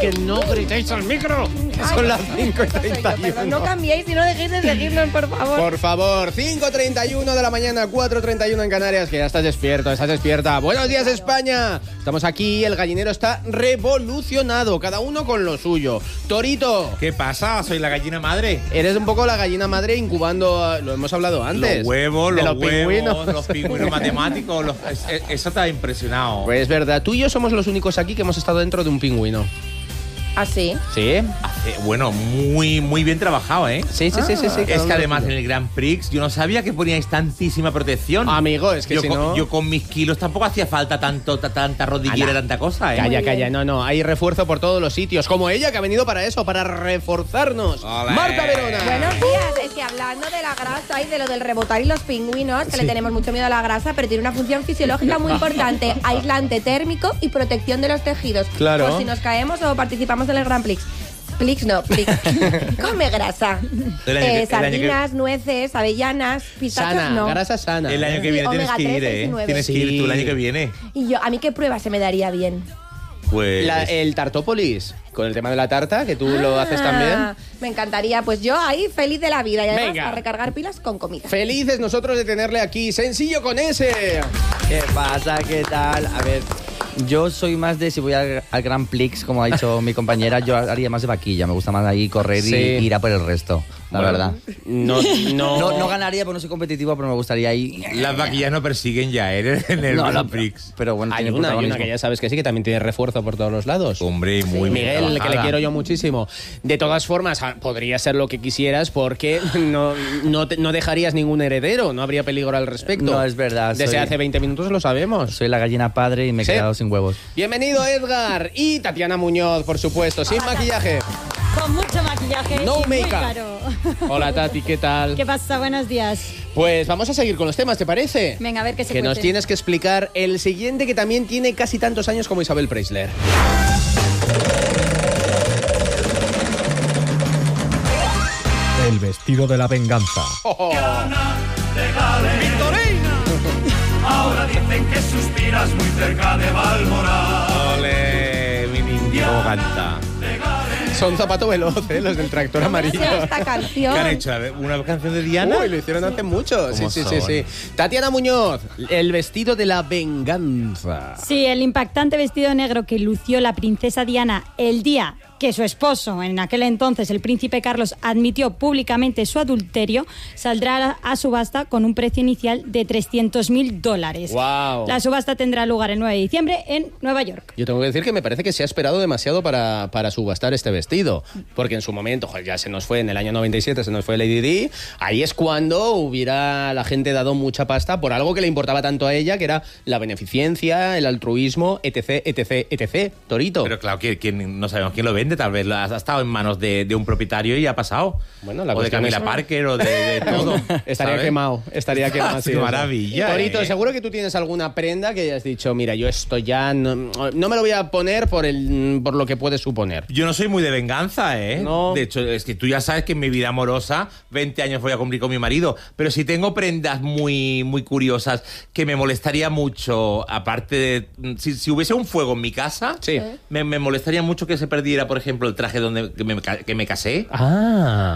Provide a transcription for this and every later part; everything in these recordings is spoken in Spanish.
que no gritéis al micro. Son las 5:31. No cambiéis y no dejéis de seguirnos, por favor. Por favor, 5:31 de la mañana, 4:31 en Canarias, que ya estás despierto, estás despierta. Buenos días, España. Estamos aquí, el gallinero está revolucionado, cada uno con lo suyo. Torito. ¿Qué pasa? Soy la gallina madre. Eres un poco la gallina madre incubando, lo hemos hablado antes. Los huevos, de los pingüinos. los pingüinos matemáticos. Eso te ha impresionado. Pues es verdad, tú y yo somos los únicos aquí que hemos estado dentro de un pingüino. ¿Ah, sí? ¿Sí? Bueno, muy bien trabajado, ¿eh? Sí. Es que además en el Grand Prix yo no sabía que poníais tantísima protección. Amigo, es que si no... Yo con mis kilos tampoco hacía falta tanta rodillera y tanta cosa, ¿eh? Calla, no, hay refuerzo por todos los sitios, como ella que ha venido para eso, para reforzarnos. ¡Olé! Marta Verona. Buenos días, es que hablando de la grasa y de lo del rebotar y los pingüinos, que le tenemos mucho miedo a la grasa, pero tiene una función fisiológica muy importante, aislante térmico y protección de los tejidos. Claro. Pues si nos caemos o participamos en el Grand Prix. Plix. Come grasa. Sardinas, nueces, avellanas, pistachos, sana, no. grasa sana. El año que viene tienes que ir, ¿eh? Tienes que ir tú el año que viene. Y yo, ¿a mí qué prueba se me daría bien? Pues... El Tartópolis, con el tema de la tarta, que tú lo haces también. Me encantaría, pues yo ahí feliz de la vida y además Venga. a recargar pilas con comida. Felices nosotros de tenerle aquí, sencillo con ese. ¿Qué pasa? ¿Qué tal? A ver, yo soy más de, si voy al Grand Prix, como ha dicho mi compañera, yo haría más de vaquilla. Me gusta más ahí correr Sí. y ir a por el resto, la verdad. No ganaría porque no soy competitivo, pero me gustaría ir. Las vaquillas no persiguen ya, ¿eh? En el Grand Prix. Pero bueno, Hay tiene una protagonismo. que ya sabes que sí, que también tiene refuerzo por todos los lados. Hombre, muy bien Miguel, que le trabajada. quiero yo muchísimo. De todas formas, podría ser lo que quisieras porque no dejarías ningún heredero, no habría peligro al respecto. No, es verdad, Desde soy- hace 20 minutos lo sabemos. Soy la gallina padre y me he Sí. quedado sin huevos. Bienvenido, Edgar. Y Tatiana Muñoz, por supuesto, sin maquillaje. Con mucho maquillaje No y muy make-up. caro. Hola, Tati, ¿qué tal? ¿Qué pasa? Buenos días. Pues vamos a seguir con los temas, ¿te parece? Venga, a ver qué se Que nos cuece. tienes que explicar el siguiente, que también tiene casi tantos años como Isabel Preisler. El vestido de la venganza. Ahora dicen que suspiras muy cerca de Valmorán. Ole, mi niño canta. Son zapato veloz, los del tractor amarillo. ¿Qué es esta canción? ¿Qué han hecho? ¿Una canción de Diana? Uy, lo hicieron hace mucho. Sí, ¿Cómo sí, son? sí. Tatiana Muñoz, el vestido de la venganza. Sí, el impactante vestido negro que lució la princesa Diana el día que su esposo, en aquel entonces el príncipe Carlos, admitió públicamente su adulterio, saldrá a subasta con un precio inicial de $300.000. Wow. La subasta tendrá lugar el 9 de diciembre en Nueva York. Yo tengo que decir que me parece que se ha esperado demasiado para subastar este vestido. Porque en su momento, joder, ya se nos fue, en el año 97 se nos fue Lady Di. Ahí es cuando hubiera la gente dado mucha pasta por algo que le importaba tanto a ella, que era la beneficencia, el altruismo, etc, etc, etc. Torito. Pero claro, no sabemos quién lo vende. Tal vez ha estado en manos de un propietario y ha pasado. Bueno, la o de cuestión Camila es- Parker o de todo. Estaría ¿sabes? quemado, sí, Qué eso. maravilla. Torito, seguro que tú tienes alguna prenda que hayas dicho, mira, yo esto ya no me lo voy a poner por lo que puede suponer. Yo no soy muy de venganza, ¿eh? No. De hecho, es que tú ya sabes que en mi vida amorosa 20 años voy a cumplir con mi marido, pero si tengo prendas muy, muy curiosas que me molestaría mucho, aparte de... Si hubiese un fuego en mi casa, Sí. me molestaría mucho que se perdiera, por ejemplo, el traje que me casé. Ah.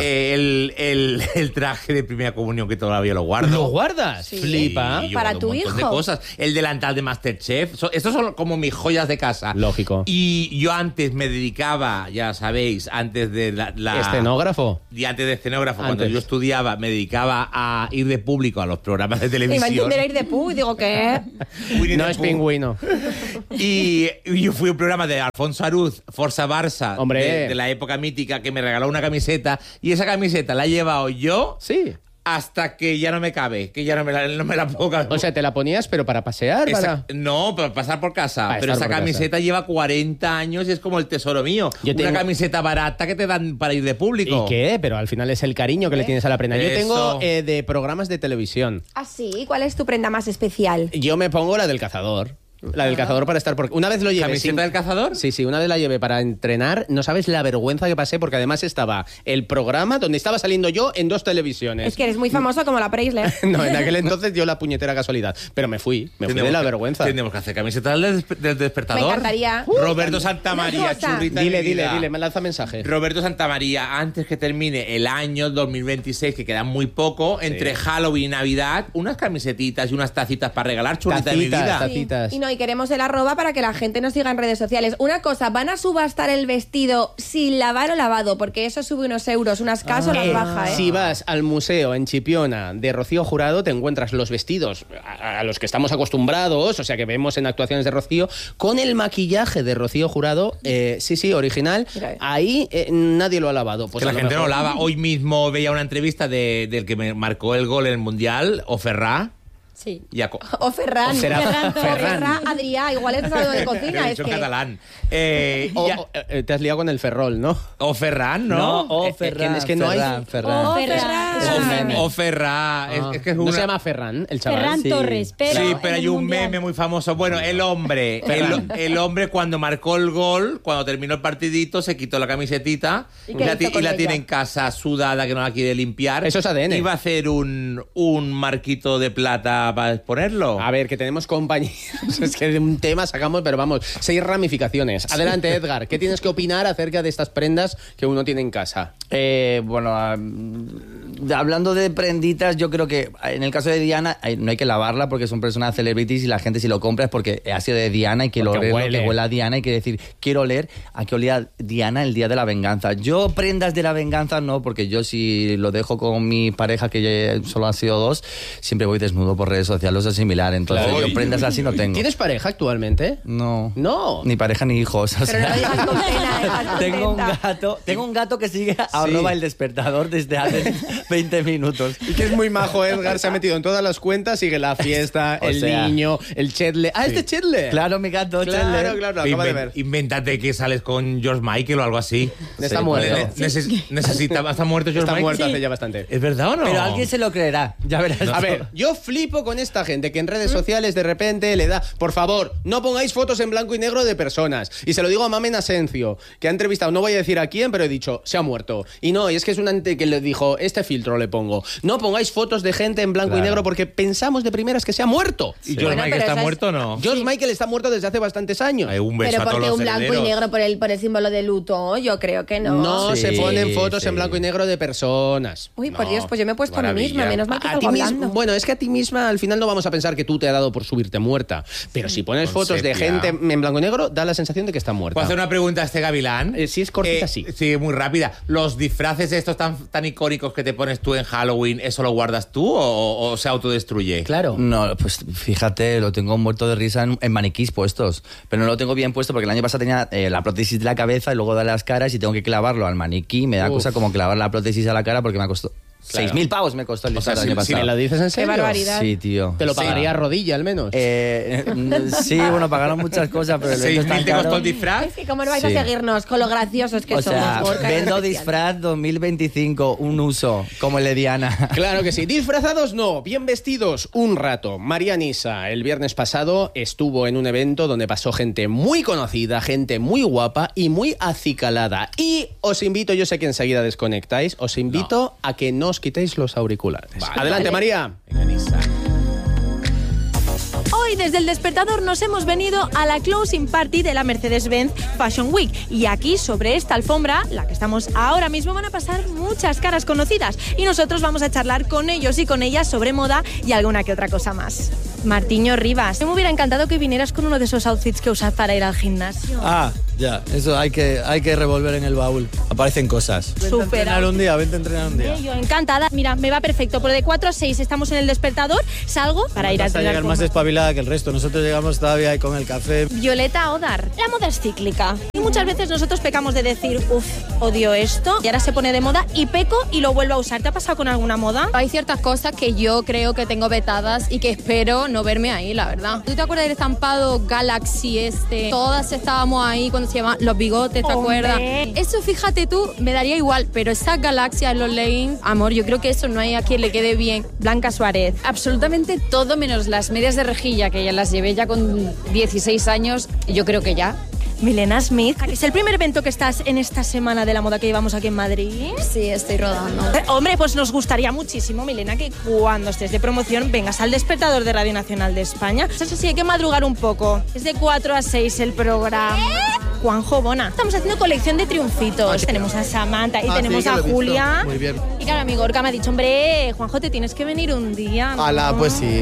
El traje de primera comunión que todavía lo guardo. ¿Lo guardas? Sí. Flipa. Y yo Para guardo tu un montón hijo. de cosas. El delantal de Masterchef. Estos son como mis joyas de casa. Lógico. Y yo antes me dedicaba, ya sabéis, antes de la ¿Escenógrafo? y antes de escenógrafo, Antes. cuando yo estudiaba, me dedicaba a ir de público a los programas de Me iba a televisión. entender ir de pu y digo, ¿qué? Winnie No the es Pooh. pingüino. Y yo fui a un programa de Alfonso Arúz, Forza Barça, Hombre. de la época mítica, que me regaló una camiseta. Y esa camiseta la he llevado yo Sí. hasta que ya no me cabe, que ya no me la puedo caber. O sea, te la ponías, pero para pasear, No, para pasar por casa. Para Pero estar esa por camiseta lleva 40 años y es como el tesoro mío. Yo tengo- Una camiseta barata que te dan para ir de público. ¿Y qué? Pero al final es el cariño que le tienes a la prenda. Yo Eso. tengo de programas de televisión. ¿Ah, sí? ¿Cuál es tu prenda más especial? Yo me pongo la del cazador. La del cazador para estar... Porque una vez lo llevé... ¿Camiseta del cazador? Sí, una vez la llevé para entrenar. No sabes la vergüenza que pasé porque además estaba el programa donde estaba saliendo yo en 2 televisiones. Es que eres muy famoso como la Preisler. No, en aquel entonces dio la puñetera casualidad. Pero me fui de la vergüenza. Tenemos que hacer camiseta del despertador. Me encantaría. Roberto Santamaría, una cosa. churrita de mi vida. Dile, me lanza mensaje. Roberto Santamaría, antes que termine el año 2026, que queda muy poco, entre Halloween y Navidad, unas camisetitas y unas tacitas para regalar, churrita de mi vida. Tacitas. Y queremos el @ para que la gente nos siga en redes sociales. Una cosa, van a subastar el vestido sin lavar o lavado, porque eso sube unos euros, unas casas las baja, ¿eh? Si vas al museo en Chipiona de Rocío Jurado, te encuentras los vestidos a los que estamos acostumbrados, o sea, que vemos en actuaciones de Rocío, con el maquillaje de Rocío Jurado, sí, original. Ahí nadie lo ha lavado. Pues que la gente no lava. Hoy mismo veía una entrevista del que me marcó el gol en el Mundial, Oferrá. Sí. O Ferran. Ferran. Adrià, igual estás hablando de cocina. Es catalán. Te has liado con el Ferrol, ¿no? O Ferran, ¿no? Ferran. Es que no hay... O Ferran. Es que es No una... se llama Ferran, el chaval. Ferran Torres, pero Sí, pero en hay el un Mundial. meme muy famoso. Bueno, el hombre cuando marcó el gol, cuando terminó el partidito, se quitó la camisetita ¿Y y qué hizo con la ella? tiene en casa sudada, que no la quiere limpiar. Eso es ADN. Iba a hacer un marquito de plata para exponerlo. A ver, que tenemos compañeros. Es que de un tema sacamos, pero vamos, 6 ramificaciones. Adelante, Edgar. ¿Qué tienes que opinar acerca de estas prendas que uno tiene en casa? Hablando de prenditas, yo creo que en el caso de Diana no hay que lavarla porque son personas celebrities y la gente si lo compra es porque ha sido de Diana y que Porque lo huele. que huele a Diana y quiere decir, quiero oler a que olía Diana el día de la venganza. Yo prendas de la venganza no, porque yo si lo dejo con mi pareja, que ya solo han sido 2, siempre voy desnudo por redes sociales o similar. Entonces Claro. yo prendas así no tengo. ¿Tienes pareja actualmente? No. No. Ni pareja ni hijos. O Pero no lo digas con pena, estás tengo un gato que sigue arroba el despertador desde hace 20 minutos. Y que es muy majo, Edgar. Se ha metido en todas las cuentas. Sigue la fiesta, O el sea, niño, el Chetle. ¡Ah, este Chetle! Claro, mi gato, Claro, Chandler. claro, acaba de ver. Invéntate que sales con George Michael o algo así. Está Sí, muerto. ¿Está muerto George Está Michael? muerto hace ya bastante. ¿Es verdad o no? Pero alguien se lo creerá, ya verás. A ver, yo flipo con esta gente que en redes sociales de repente le da... Por favor, no pongáis fotos en blanco y negro de personas. Y se lo digo a Mamen Asencio, que ha entrevistado, no voy a decir a quién, pero he dicho, se ha muerto. Y no, y es que es un ante que le dijo, este filtro le pongo. No pongáis fotos de gente en blanco y negro porque pensamos de primeras que se ha muerto. ¿Y George Bueno, Michael pero está esa es- muerto o no? George Michael está muerto desde hace bastantes años. Un beso Pero a todos porque los un blanco y herederos. negro por el símbolo de luto, yo creo que no. No Sí, se ponen fotos sí. en blanco y negro de personas. Uy, por No, Dios, pues yo me he puesto a mí maravilla. misma, menos mal que A salgo ti misma, hablando. bueno, es que a ti misma al final no vamos a pensar que tú te ha dado por subirte muerta. Pero si pones Con fotos de sepia. gente en blanco y negro, da la sensación de que está muerta. ¿Puedo hacer una pregunta a este gavilán? Si es cortita, sí. Sí, muy rápida. ¿Los disfraces estos tan icónicos que te pones tú en Halloween, eso lo guardas tú o se autodestruye? Claro. No, pues fíjate, lo tengo muerto de risa en maniquís puestos. Pero no lo tengo bien puesto porque el año pasado tenía la prótesis de la cabeza y luego de las caras y tengo que clavarlo al maniquí. Me da cosa como clavar la prótesis a la cara porque me costó... Claro. 6.000 pavos me costó el O sea, disfraz el año si pasado. ¿Me lo dices en serio? barbaridad. Sí, tío. Te lo Sí. pagaría a rodilla, al menos. Sí, bueno, pagaron muchas cosas, pero el evento es tan ¿6.000 te costó caro. el disfraz? Es que cómo no vais Sí. a seguirnos con lo graciosos que O somos. sea, Gorka, vendo especial. disfraz 2025, un uso, como el de Diana. Claro que sí. Disfrazados no, bien vestidos un rato. María Nisa el viernes pasado estuvo en un evento donde pasó gente muy conocida, gente muy guapa y muy acicalada. Y os invito, yo sé que enseguida desconectáis, os invito a que no os quitéis los auriculares. Vale. Adelante, Vale. María. Venga, Nisa. Hoy desde el Despertador nos hemos venido a la closing party de la Mercedes-Benz Fashion Week y aquí sobre esta alfombra, la que estamos ahora mismo, van a pasar muchas caras conocidas y nosotros vamos a charlar con ellos y con ellas sobre moda y alguna que otra cosa más. Martiño Rivas, me hubiera encantado que vinieras con uno de esos outfits que usas para ir al gimnasio. Ah, ya, eso hay que revolver en el baúl. Aparecen cosas. Vente a Súper entrenar un día, vente a entrenar un día. Yo encantada, mira, me va perfecto, pero de 4 a 6 estamos en el Despertador, salgo para ir a Hasta entrenar llegar con más Mar. despabilada que el resto. Nosotros llegamos todavía ahí con el café. Violeta Odar. La moda es cíclica. Y muchas veces nosotros pecamos de decir, uff, odio esto, y ahora se pone de moda y peco y lo vuelvo a usar. ¿Te ha pasado con alguna moda? Hay ciertas cosas que yo creo que tengo vetadas y que espero no verme ahí, la verdad. ¿Tú te acuerdas del estampado Galaxy este? Todas estábamos ahí cuando se llamaban los bigotes, ¿te Hombre. acuerdas? Eso, fíjate que tú, me daría igual, pero esa galaxia, los leggings, amor, yo creo que eso no hay a quien le quede bien. Blanca Suárez. Absolutamente todo menos las medias de rejilla, que ya las llevé ya con 16 años, yo creo que ya. Milena Smith, ¿es el primer evento que estás en esta semana de la moda que llevamos aquí en Madrid? Sí, estoy rodando. Hombre, pues nos gustaría muchísimo, Milena, que cuando estés de promoción vengas al Despertador de Radio Nacional de España. Eso sí, hay que madrugar un poco. Es de 4 a 6 el programa. Juanjo Bona. Estamos haciendo colección de triunfitos. Tenemos a Samantha y tenemos a Julia. Muy bien. Y claro, mi Gorka me ha dicho, hombre, Juanjo, te tienes que venir un día, ¿no? Ala, pues sí.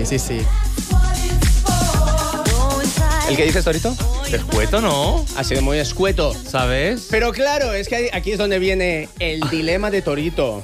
¿El que dices, Torito? Escueto, ¿no? Ha sido muy escueto. ¿Sabes? Pero claro, es que aquí es donde viene el dilema de Torito.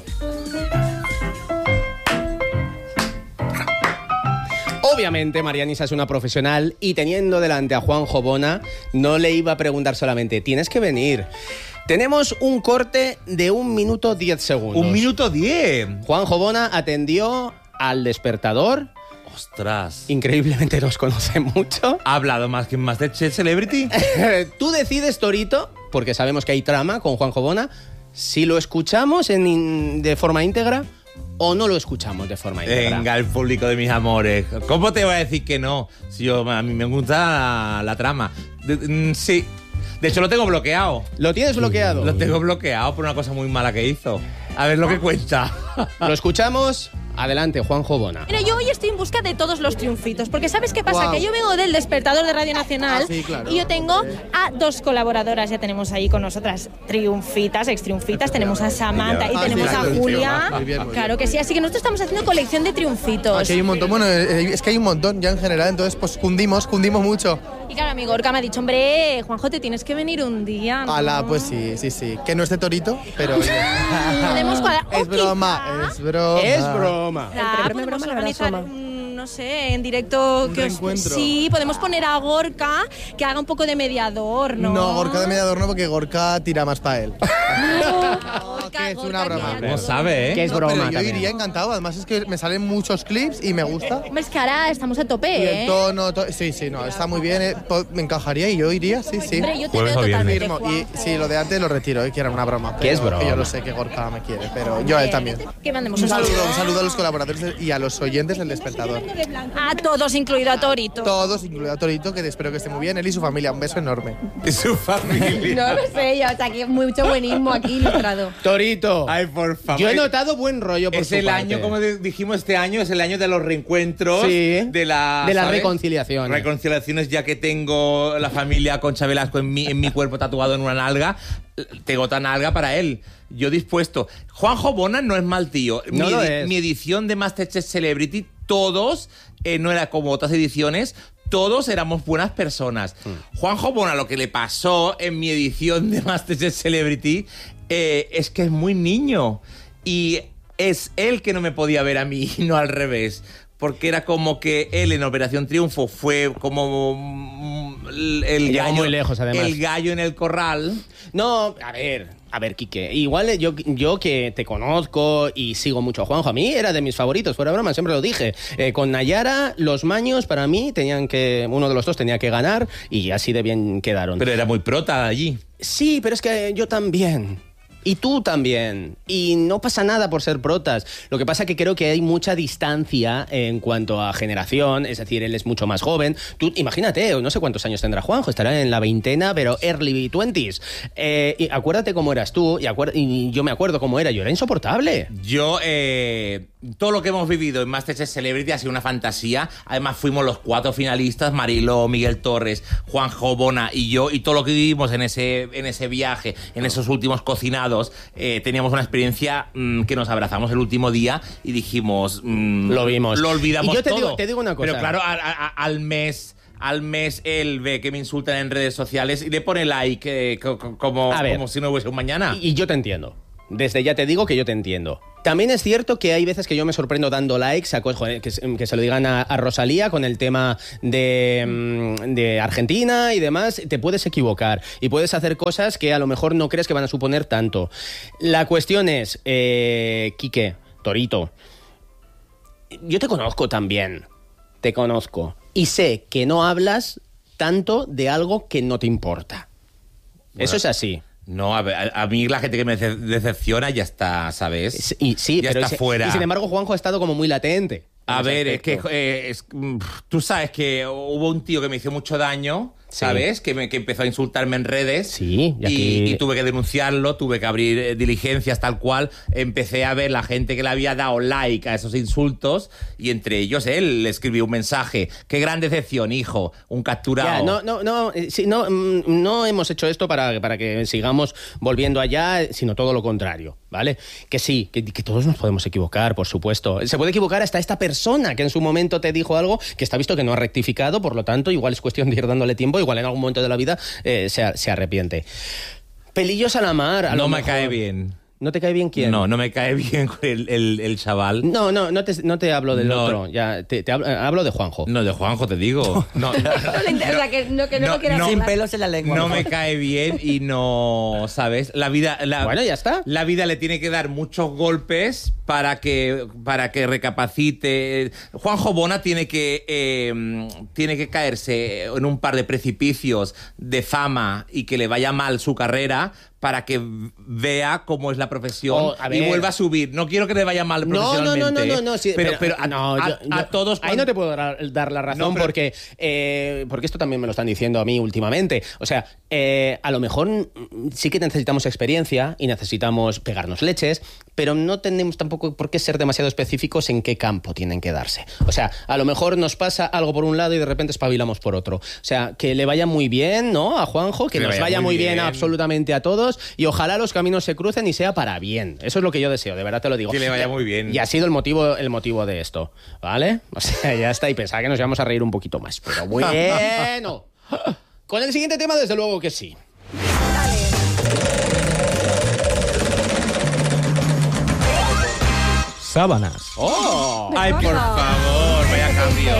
Obviamente, Marianisa es una profesional y teniendo delante a Juanjo Bona, no le iba a preguntar solamente, tienes que venir. Tenemos un corte de 1 minuto 10 segundos. 1 minuto 10. Juanjo Bona atendió al Despertador. Ostras. Increíblemente nos conoce mucho. ¿Ha hablado más que en Masterchef Celebrity? Tú decides, Torito, porque sabemos que hay trama con Juanjo Bona, si lo escuchamos de forma íntegra o no lo escuchamos de forma íntegra. Venga, el público de mis amores. ¿Cómo te voy a decir que no? Si a mí me gusta la trama. Sí. De hecho, lo tengo bloqueado. ¿Lo tienes bloqueado? Lo tengo bloqueado por una cosa muy mala que hizo. A ver lo que cuenta. Lo escuchamos. Adelante, Juanjo Bona. Mira, yo hoy estoy en busca de todos los triunfitos, porque ¿sabes qué pasa? Wow. Que yo vengo del Despertador de Radio Nacional sí, claro. y yo tengo a 2 colaboradoras, ya tenemos ahí con nosotras triunfitas, extriunfitas, tenemos a Samantha y tenemos a Julia. Muy bien. Claro que sí, así que nosotros estamos haciendo colección de triunfitos. Aquí hay un montón, bueno, es que hay un montón ya en general, entonces pues cundimos mucho. Y claro, mi Gorka me ha dicho, hombre, Juanjo, te tienes que venir un día, ¿no? Ala, pues sí. Que no es de Torito, pero... Podemos cuadrar. Es broma. Es broma. Podemos organizar no sé, en directo. Un reencuentro. Sí, podemos poner a Gorka que haga un poco de mediador, ¿no? No, Gorka de mediador no, porque Gorka tira más para él. Que es una broma. ¿Cómo sabe, Que es No, broma pero yo también. iría encantado, además es que me salen muchos clips y me gusta. Hombre, es que ahora estamos a tope, Y ¿eh? el tono, sí, no, está muy bien, me encajaría y yo iría, sí. Hombre, yo te Jueves veo o viernes. totalmente, Firmo. Y Juanjo. sí, lo de antes lo retiro, que era una broma. Que es pero broma. Yo lo sé que Gorka me quiere, pero yo a él también. Que mandemos Un saludo a los colaboradores y a los oyentes del Despertador. A todos, incluido a Torito. Todos, incluido a Torito, que espero que esté muy bien, él y su familia. Un beso enorme. Y su familia. No lo sé, ya está aquí mucho buenismo aquí ilustrado. Torito. Ay, por favor. Yo he notado buen rollo por Es su el parte. año, como dijimos este año, es el año de los reencuentros. Sí. De la ¿sabes? reconciliaciones. Reconciliaciones, ya que tengo la familia Concha Velasco en mi cuerpo tatuado en una nalga. Tengo otra nalga para él. Yo dispuesto. Juanjo Bona no es mal tío. No lo es. Mi edición de Masterchef Celebrity, todos, no era como otras ediciones, todos éramos buenas personas. Juanjo Bona, lo que le pasó en mi edición de Masterchef Celebrity es que es muy niño. Y es él que no me podía ver a mí, no al revés. Porque era como que él en Operación Triunfo fue como el Llegó gallo, muy lejos, además. el gallo en el corral. No, a ver, Quique, igual yo que te conozco y sigo mucho a Juanjo, a mí era de mis favoritos, fuera broma, siempre lo dije. Con Nayara, los maños para mí uno de los dos tenía que ganar y así de bien quedaron. Pero era muy prota allí. Sí, pero es que yo también. Y tú también. Y no pasa nada por ser protas. Lo que pasa que creo que hay mucha distancia en cuanto a generación. Es decir, él es mucho más joven. Tú, imagínate, no sé cuántos años tendrá Juanjo. Estará en la veintena, pero early 20s. Y acuérdate cómo eras tú. Y yo me acuerdo cómo era. Yo era insoportable. Yo, todo lo que hemos vivido en Masterchef Celebrity ha sido una fantasía. Además, fuimos los 4 finalistas, Mariló, Miguel Torres, Juanjo Bona y yo. Y todo lo que vivimos en ese viaje, en esos últimos cocinados, teníamos una experiencia que nos abrazamos el último día y dijimos... lo vimos. Lo olvidamos y yo todo. te digo una cosa. Pero claro, al mes él ve que me insultan en redes sociales y le pone like como si no hubiese un mañana. Y yo te entiendo. Desde ya te digo que yo te entiendo. También es cierto que hay veces que yo me sorprendo dando likes a que se lo digan a Rosalía con el tema de Argentina y demás. Te puedes equivocar y puedes hacer cosas que a lo mejor no crees que van a suponer tanto. La cuestión es, Quique, Torito, yo te conozco también. Te conozco. Y sé que no hablas tanto de algo que no te importa. Bueno, eso es así. No, a mí la gente que me decepciona ya está, ¿sabes? Sí, ya pero está fuera. Y sin embargo, Juanjo ha estado como muy latente. A ver, es que tú sabes que hubo un tío que me hizo mucho daño, ¿sabes? Sí. Que empezó a insultarme en redes. Sí, y tuve que denunciarlo, tuve que abrir diligencias tal cual. Empecé a ver la gente que le había dado like a esos insultos y entre ellos él le escribió un mensaje. Qué gran decepción, hijo. Un capturado. Ya, no hemos hecho esto para que sigamos volviendo allá, sino todo lo contrario, ¿vale? Que sí, que todos nos podemos equivocar, por supuesto. Se puede equivocar hasta esta persona que en su momento te dijo algo que está visto que no ha rectificado, por lo tanto, igual es cuestión de ir dándole tiempo, igual en algún momento de la vida se arrepiente. Pelillos a la mar. No me cae bien. ¿No te cae bien quién? No me cae bien el chaval. No te hablo del otro. Ya, hablo de Juanjo. No, de Juanjo te digo. No, que no lo quieras Sin hablar. pelos en la lengua. No me cae bien y no, ¿sabes? Bueno, ya está. La vida le tiene que dar muchos golpes para que recapacite. Juanjo Bona tiene que caerse en un par de precipicios de fama y que le vaya mal su carrera para que vea cómo es la profesión y vuelva a subir. No quiero que le vaya mal profesionalmente. No. Sí, pero a todos... Ahí no te puedo dar la razón porque esto también me lo están diciendo a mí últimamente. O sea, a lo mejor sí que necesitamos experiencia y necesitamos pegarnos leches, pero no tenemos tampoco por qué ser demasiado específicos en qué campo tienen que darse. O sea, a lo mejor nos pasa algo por un lado y de repente espabilamos por otro. O sea, que le vaya muy bien, ¿no? A Juanjo, que nos vaya muy bien absolutamente a todos y ojalá los caminos se crucen y sea para bien. Eso es lo que yo deseo, de verdad te lo digo. Que le vaya muy bien. Y ha sido el motivo de esto, ¿vale? O sea, ya está, y pensaba que nos íbamos a reír un poquito más, pero bueno. Con el siguiente tema, desde luego que sí. Sábanas. ¡Oh! ¡Ay, por favor! Vaya cambio.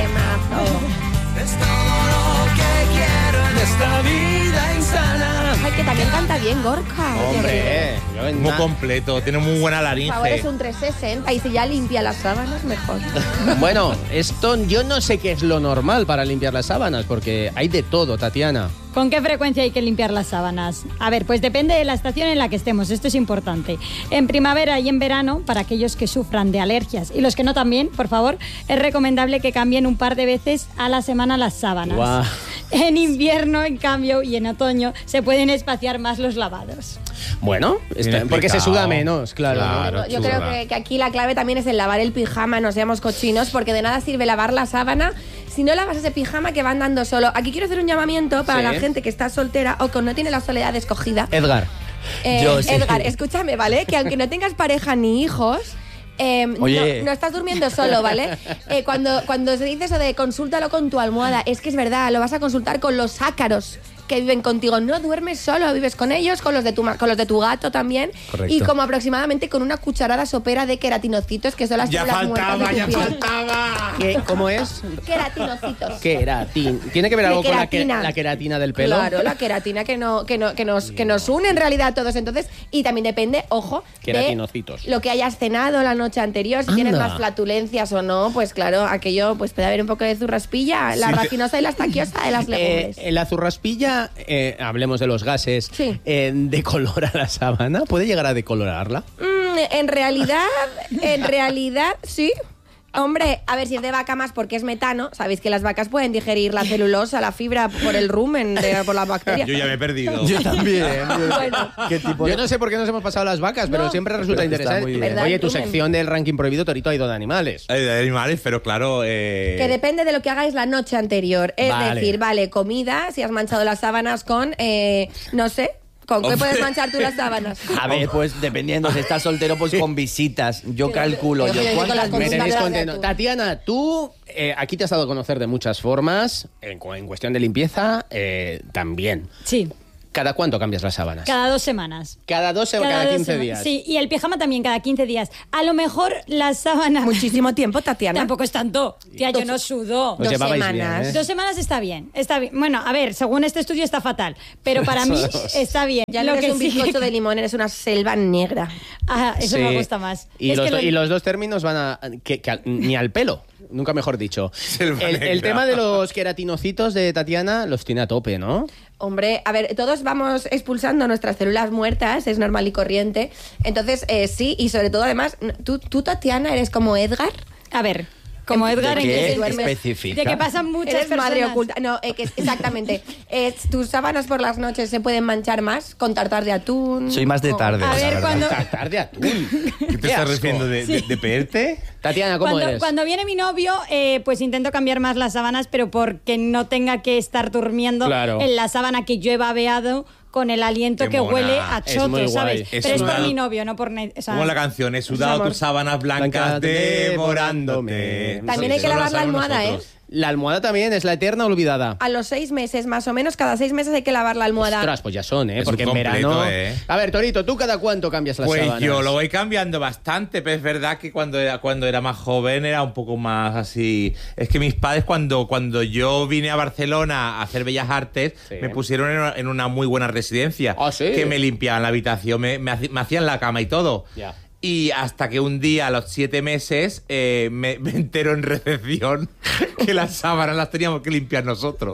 Es todo lo que quiero en esta vida insana. Ay, que también canta bien Gorka. Hombre, muy completo, tiene muy buena Por favor, es laringe. un 360 y si ya limpia las sábanas, mejor. Bueno, esto yo no sé qué es lo normal para limpiar las sábanas, porque hay de todo, Tatiana. ¿Con qué frecuencia hay que limpiar las sábanas? A ver, pues depende de la estación en la que estemos, esto es importante. En primavera y en verano, para aquellos que sufran de alergias y los que no también, por favor, es recomendable que cambien un par de veces a la semana las sábanas. Guau. En invierno, en cambio, y en otoño, se pueden espaciar más los lavados. Bueno, porque se suda menos, claro. Claro. Yo creo que aquí la clave también es el lavar el pijama, no seamos cochinos, porque de nada sirve lavar la sábana si no lavas ese pijama que va andando solo. Aquí quiero hacer un llamamiento para la gente que está soltera o que no tiene la soledad escogida. Edgar. Yo sí. Edgar, escúchame, ¿vale? Que aunque no tengas pareja ni hijos... Oye. No estás durmiendo solo, ¿vale? Cuando se dice eso de consúltalo con tu almohada, es que es verdad, lo vas a consultar con los ácaros que viven contigo. No duermes solo, vives con ellos, con los de tu gato también. Correcto. Y como aproximadamente con una cucharada sopera de queratinocitos, que son las células muertas de tu piel. faltaba! ¿Cómo es? Queratinocitos. ¿Tiene que ver algo con queratina. la queratina del pelo? Claro, la queratina que nos une en realidad a todos. Entonces, y también depende, ojo, Queratinocitos. de lo que hayas cenado la noche anterior, si tienes Anda. más flatulencias o no, pues claro, aquello pues puede haber un poco de zurraspilla, la racinosa y la estaquiosa de las legumbres. La zurraspilla, hablemos de los gases, Sí. ¿decolora la sábana? ¿Puede llegar a decolorarla? En realidad, sí. Hombre, a ver si es de vaca más porque es metano. Sabéis que las vacas pueden digerir la celulosa, la fibra por el rumen, por las bacterias. Yo ya me he perdido. Yo también. Bueno. ¿Qué tipo Yo no sé por qué nos hemos pasado las vacas, pero No. siempre resulta Pero está interesante. muy bien. ¿Verdad, Oye, tu Rumen? sección del ranking prohibido, Torito, ha ido de animales. De animales, pero claro... Que depende de lo que hagáis la noche anterior. Es Vale. decir, vale, comida, si has manchado las sábanas con, no sé, ¿con qué puedes manchar tú las sábanas? A ver, pues dependiendo, si estás soltero, pues con visitas. Yo calculo. Yo digo con las Me visitas tenéis de contento. tú. Tatiana, tú aquí te has dado a conocer de muchas formas. En cuestión de limpieza, también. Sí, ¿Cada cuánto cambias las sábanas? cada 2 semanas. ¿Cada 12 o cada 2 15 semanas. días? Sí, y el pijama también cada 15 días. A lo mejor las sábanas... Muchísimo tiempo, Tatiana. Tampoco es tanto. Tía, yo no sudo. Os 2 llevabais semanas. bien, ¿eh? 2 semanas está bien, está bien. Bueno, a ver, según este estudio está fatal, pero para mí está bien. Ya no Lo eres que un sí- bizcocho de limón, eres una selva negra. Ah, eso Sí. me gusta más. Y, Es los, que lo- y los dos términos van a... ni al pelo. Nunca mejor dicho. Selva El negra. tema de los queratinocitos de Tatiana los tiene a tope, ¿no? Hombre, a ver, todos vamos expulsando nuestras células muertas, es normal y corriente. Entonces, sí, y sobre todo, además, ¿tú, Tatiana, eres como Edgar? A ver, como Edgar, ¿De ¿en qué qué duermes? especifica? De que pasan muchas Eres madre personas. oculta. No, exactamente. Tus sábanas por las noches se pueden manchar más con tartar de atún. Soy más de tarde, A la ver, verdad. cuando, Tartar de atún. ¿Qué te estás refiriendo? ¿De peerte? Tatiana, ¿cómo cuando, eres? cuando viene mi novio, pues intento cambiar más las sábanas, pero porque no tenga que estar durmiendo Claro. en la sábana que yo he babeado con el aliento Qué que mona. huele a Es choto, muy guay. ¿sabes? Es Pero es por una- mi novio, no por... o sea, Como la canción, he sudado Vamos. tus sábanas blancas devorándote. También hay que lavar la almohada, ¿eh? La almohada también es la eterna olvidada. A los 6 meses, más o menos, cada 6 meses hay que lavar la almohada. Ostras, pues ya son, ¿eh? Es Porque un en completo, verano... ¿eh? A ver, Torito, ¿tú cada cuánto cambias las Pues sábanas? yo lo voy cambiando bastante, pero es verdad que cuando era más joven era un poco más así. Es que mis padres cuando yo vine a Barcelona a hacer Bellas Artes, Sí. me pusieron en una muy buena residencia. ¿Ah, sí? Que me limpiaban la habitación, me hacían la cama y todo. Ya. Y hasta que un día, a los 7 meses, me entero en recepción que las sábanas las teníamos que limpiar nosotros.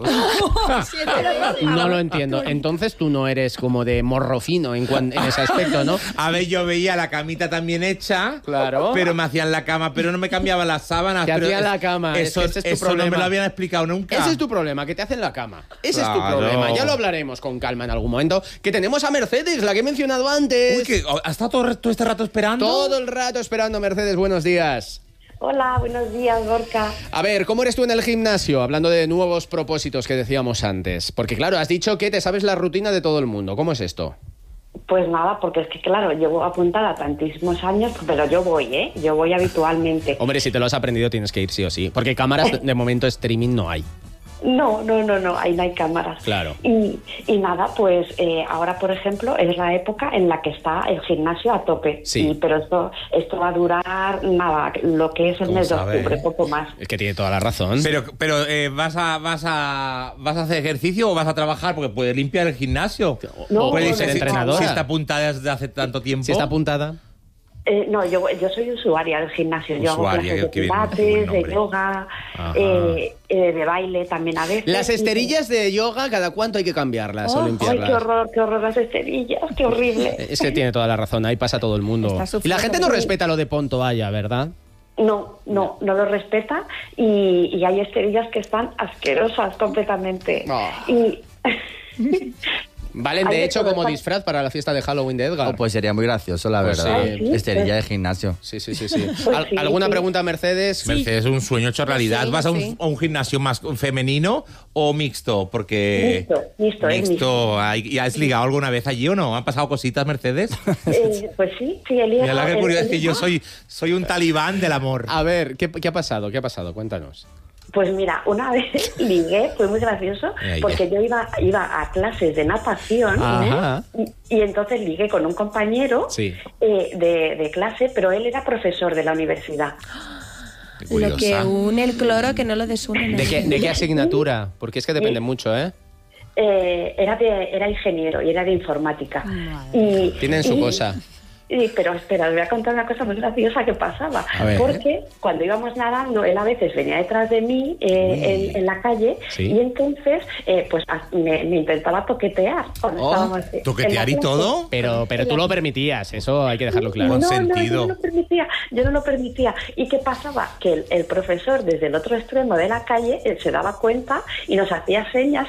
No lo entiendo. Entonces tú no eres como de morro fino en ese aspecto, ¿no? A ver, yo veía la camita también hecha, Claro. pero me hacían la cama, pero no me cambiaban las sábanas. Te pero hacían la cama, es Eso, que ese es tu eso no problema. me lo habían explicado nunca. Ese es tu problema, que te hacen la cama. Ese es tu Claro. problema. Ya lo hablaremos con calma en algún momento. Que tenemos a Mercedes, la que he mencionado antes. Uy, que ¿has estado todo este rato esperando? Todo el rato esperando, Mercedes. Buenos días. Hola, buenos días, Gorka. A ver, ¿cómo eres tú en el gimnasio? Hablando de nuevos propósitos que decíamos antes. Porque claro, has dicho que te sabes la rutina de todo el mundo. ¿Cómo es esto? Pues nada, porque es que claro, llevo apuntada tantísimos años, pero yo voy, yo voy habitualmente. Hombre, si te lo has aprendido tienes que ir sí o sí. Porque cámaras de momento streaming no hay. No, ahí no hay cámaras. Claro. Y nada, pues ahora, por ejemplo, es la época en la que está el gimnasio a tope. Sí. Pero esto va a durar, nada, lo que es el ¿Cómo mes de sabe, octubre, eh? poco más. Es que tiene toda la razón. Pero ¿vas a hacer ejercicio o vas a trabajar? Porque puedes limpiar el gimnasio. No, Puedes no, ser no, entrenadora. no. Si está apuntada desde hace tanto tiempo. Si está apuntada. No, yo soy usuaria del gimnasio. Yo hago Usuaria, clases de qué bien, qué buen pilates, de nombre. yoga, Ajá. de baile también a veces. Las esterillas de yoga, ¿cada cuánto hay que cambiarlas o Ay, limpiarlas? qué horror las esterillas, qué horrible. Es que tiene toda la razón, ahí pasa todo el mundo. Está Y la sufriendo. gente no respeta lo de pon toalla, ¿verdad? No lo respeta y hay esterillas que están asquerosas completamente. Oh. Y Valen Hay de de hecho todo, como está- disfraz para la fiesta de Halloween de Edgar. Oh, pues sería muy gracioso, la Pues verdad. sí. Sí, Esterilla pues- de gimnasio. Sí. Pues sí, ¿Alguna sí. pregunta, Mercedes? Mercedes, un sueño hecho realidad. Sí, ¿Vas a sí. un gimnasio más femenino o mixto? Porque... Mixto, es mixto. ¿Y has ligado alguna vez allí o no? ¿Han pasado cositas, Mercedes? Pues sí, el Mira la que curioso, es que yo soy un talibán del amor. A ver, ¿qué ha pasado? ¿Qué ha pasado? Cuéntanos. Pues mira, una vez ligué, fue muy gracioso, Ahí, porque yo iba a clases de natación Ajá. y entonces ligué con un compañero Sí. de clase, pero él era profesor de la universidad. Qué Lo que curiosa. une el cloro que no lo desune. ¿De qué asignatura? Porque es que depende mucho, ¿eh? Era ingeniero y era de informática. Y, Tienen su y- cosa. Pero espera, os voy a contar una cosa muy graciosa que pasaba. A ver. Porque cuando íbamos nadando, él a veces venía detrás de mí en la calle Sí. y entonces me intentaba toquetear. Cuando Oh, estábamos en ¿toquetear la y clase. todo? Pero tú lo permitías, eso hay que dejarlo claro. Con No, sentido. yo no lo permitía. ¿Y qué pasaba? Que el profesor desde el otro extremo de la calle se daba cuenta y nos hacía señas.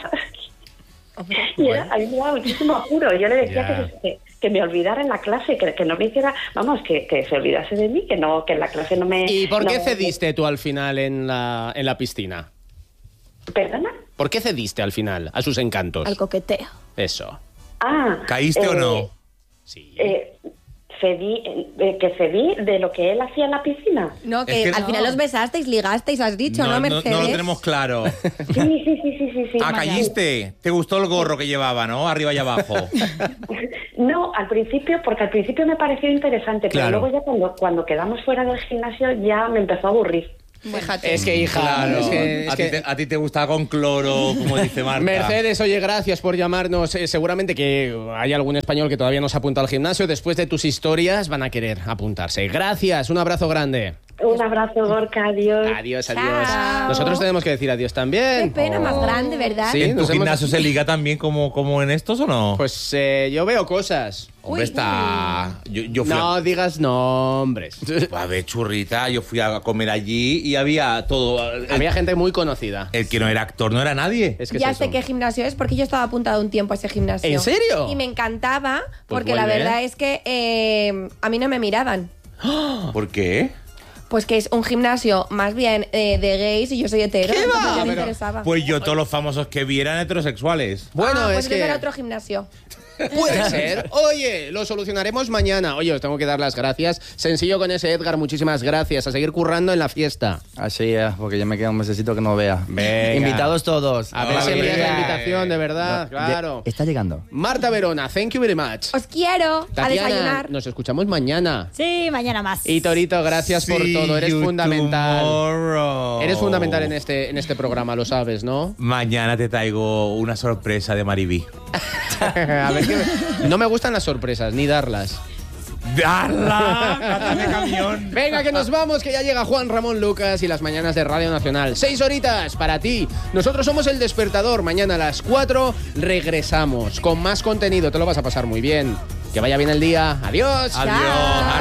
Y a mí me daba muchísimo apuro. Yo le decía que me olvidara en la clase, que no me hiciera, vamos, que se olvidase de mí, que en la clase no me... ¿Y por qué no- cediste tú al final en la piscina? ¿Perdona? ¿Por qué cediste al final a sus encantos? Al coqueteo. Eso. ¿Caíste o no? Sí. Cedí de lo que él hacía en la piscina. No, Es que que al no. final los besasteis, ligasteis, has dicho, ¿no, Mercedes? no lo tenemos claro. Sí. ¿Caíste? ¿Te gustó el gorro que llevaba, no? Arriba y abajo. No, porque al principio me pareció interesante, pero Claro. luego ya cuando quedamos fuera del gimnasio ya me empezó a aburrir. Déjate. Es que, hija, Claro. es que- A ti te gustaba con cloro, como dice Marta. Mercedes, oye, gracias por llamarnos. Seguramente que hay algún español que todavía no se apunta al gimnasio. Después de tus historias van a querer apuntarse. Gracias, un abrazo grande. Un abrazo, Gorka, adiós. Adiós, Chao. adiós. Nosotros tenemos que decir adiós también. Qué pena más grande, ¿verdad? Sí, ¿En tu nos hemos- gimnasio se liga también como en estos o no? Pues yo veo cosas. Hombre, está... Yo fui No digas nombres. a ver, churrita, yo fui a comer allí y había todo... Había gente muy conocida. El que no era actor no era nadie. Es que Ya es sé eso. qué gimnasio es porque yo estaba apuntada un tiempo a ese gimnasio. ¿En serio? Y me encantaba Pues porque la vuelve. verdad es que a mí no me miraban. ¿Por qué? Pues que es un gimnasio más bien de gays y yo soy hetero. ¿Qué entonces va? no me Pero- interesaba. Pues yo todos los famosos que vi eran heterosexuales. Bueno, pues es entonces era que otro gimnasio. puede ser. Oye, lo solucionaremos mañana. Oye, os tengo que dar las gracias. Sencillo con ese Edgar, muchísimas gracias. A seguir currando en la fiesta. Así es, porque ya me queda un mesecito que no vea. Venga. Invitados todos. A ver si Vale. envías la invitación, de verdad, claro. Está llegando. Marta Verona, thank you very much. Os quiero a Tatiana, desayunar. nos escuchamos mañana. Sí, mañana más. Y Torito, gracias por See todo. Eres you fundamental. tomorrow. Eres fundamental en este programa, lo sabes, ¿no? Mañana te traigo una sorpresa de Maribí. A ver, no me gustan las sorpresas, ni darlas. ¡Darla! ¡Cata de camión! Venga, que nos vamos, que ya llega Juan Ramón Lucas y las mañanas de Radio Nacional. 6 horitas para ti. Nosotros somos El Despertador. Mañana a las 4 regresamos con más contenido. Te lo vas a pasar muy bien. Que vaya bien el día. Adiós. Adiós.